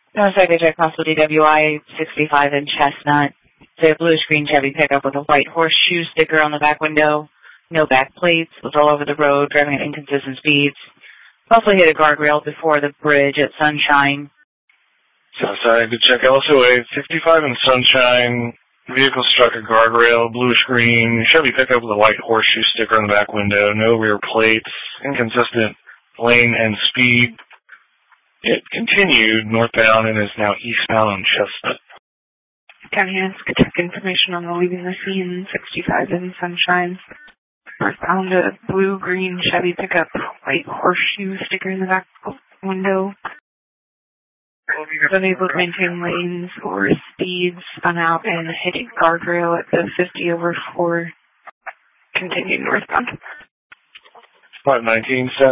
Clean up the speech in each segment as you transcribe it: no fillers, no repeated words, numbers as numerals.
No, Secretary Constable DWI 65 in Chestnut. It's a blue screen Chevy pickup with a white horseshoe sticker on the back window. No back plates. Was all over the road, driving at inconsistent speeds. Also hit a guardrail before the bridge at Sunshine. Southside to check LSOA 65 in Sunshine. Vehicle struck a guardrail, blue screen, Chevy pickup with a white horseshoe sticker on the back window, no rear plates, inconsistent lane and speed. It continued northbound and is now eastbound on Chestnut. County has check information on the leaving the scene, 65 in Sunshine. Found a blue-green Chevy pickup, white horseshoe sticker in the back window. Unable to maintain lanes or speeds, spun out and hit a guardrail at the 50/4. Continued northbound. 519 says.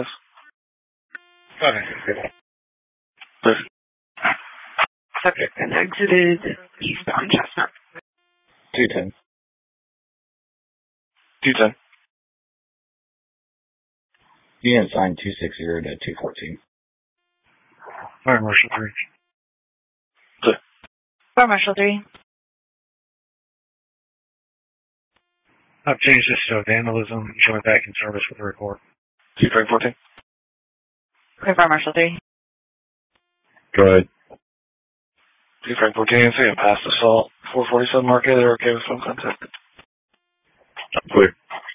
Okay. Subject then exited eastbound Chestnut. 210. 210. Unit sign 260 to 214. Fire Marshal 3. Fire Marshal 3. I've changed this to vandalism. Join back in service with the report. 2 Frank 14. Okay, Fire Marshal 3. Go ahead. 2 Frank 14, say past assault. 447 Marquette, they're okay with phone contact. Clear.